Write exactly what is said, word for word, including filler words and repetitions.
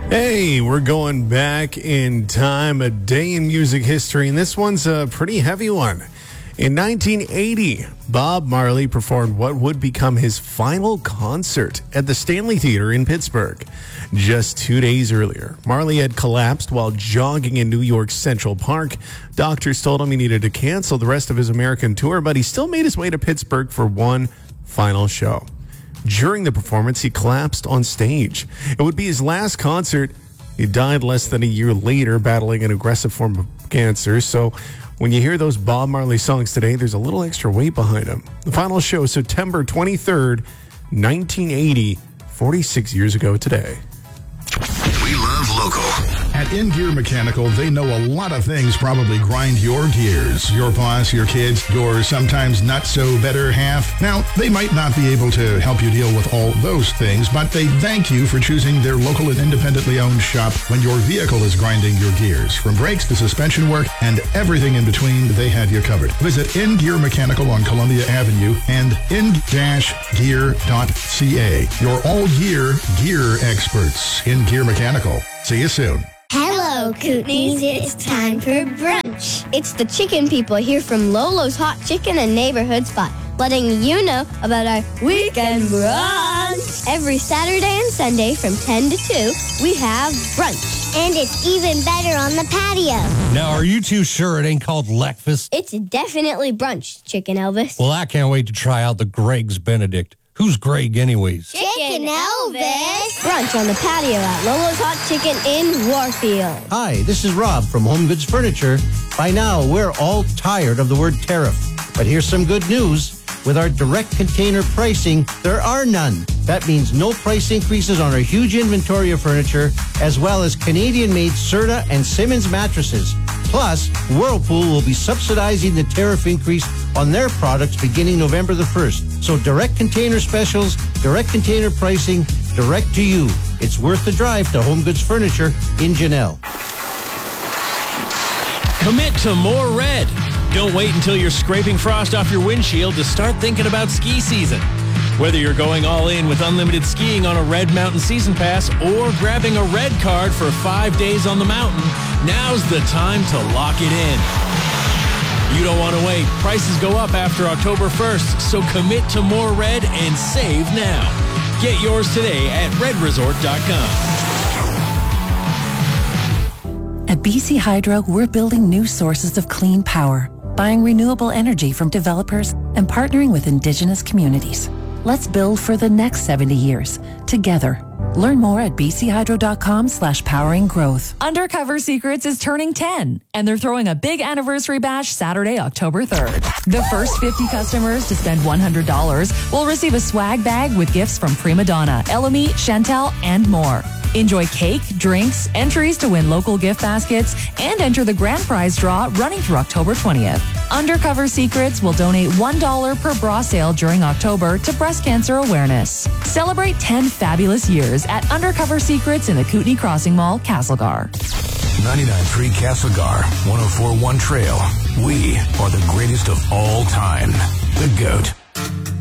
Hey, we're going back in time, a day in music history, and this one's a pretty heavy one. In nineteen eighty, Bob Marley performed what would become his final concert at the Stanley Theater in Pittsburgh. Just two days earlier, Marley had collapsed while jogging in New York's Central Park. Doctors told him he needed to cancel the rest of his American tour, but he still made his way to Pittsburgh for one final show. During the performance, he collapsed on stage. It would be his last concert. He died less than a year later, battling an aggressive form of cancer. So when you hear those Bob Marley songs today, there's a little extra weight behind them. The final show, September twenty-third, nineteen eighty, forty-six years ago today. We love local. At In Gear Mechanical, they know a lot of things probably grind your gears. Your boss, your kids, your sometimes not so better half. Now, they might not be able to help you deal with all those things, but they thank you for choosing their local and independently owned shop when your vehicle is grinding your gears. From brakes to suspension work and everything in between, they have you covered. Visit In Gear Mechanical on Columbia Avenue and in dash gear dot c a. Your all-year gear experts. In Gear Mechanical. See you soon. Hello, Kootenays. It's time for brunch. It's the chicken people here from Lolo's Hot Chicken and Neighborhood Spot, letting you know about our weekend brunch. Every Saturday and Sunday from ten to two, we have brunch. And it's even better on the patio. Now, are you too sure it ain't called Leckfast? It's definitely brunch, Chicken Elvis. Well, I can't wait to try out the Greg's Benedict. Who's Greg anyways? Chicken Elvis. Brunch on the patio at Lolo's Hot Chicken in Warfield. Hi, this is Rob from Home Goods Furniture. By now, we're all tired of the word tariff. But here's some good news. With our direct container pricing, there are none. That means no price increases on our huge inventory of furniture, as well as Canadian-made Serta and Simmons mattresses. Plus, Whirlpool will be subsidizing the tariff increase on their products beginning November the first. So direct container specials, direct container pricing, direct to you. It's worth the drive to Home Goods Furniture in Janelle. Commit to more red. Don't wait until you're scraping frost off your windshield to start thinking about ski season. Whether you're going all in with unlimited skiing on a Red Mountain Season Pass or grabbing a red card for five days on the mountain, now's the time to lock it in. You don't want to wait. Prices go up after October first, so commit to more red and save now. Get yours today at red resort dot com. At B C Hydro, we're building new sources of clean power, buying renewable energy from developers, and partnering with Indigenous communities. Let's build for the next seventy years, together. Learn more at bchydro.com slash powering growth. Undercover Secrets is turning ten, and they're throwing a big anniversary bash Saturday, October third. The first fifty customers to spend one hundred dollars will receive a swag bag with gifts from Prima Donna, Elomy, Chantel, and more. Enjoy cake, drinks, entries to win local gift baskets, and enter the grand prize draw running through October twentieth. Undercover Secrets will donate one dollar per bra sale during October to breast cancer awareness. Celebrate ten fabulous years at Undercover Secrets in the Kootenai Crossing Mall, Castlegar. ninety-nine point three Castlegar, one oh four point one Trail. We are the greatest of all time. The GOAT.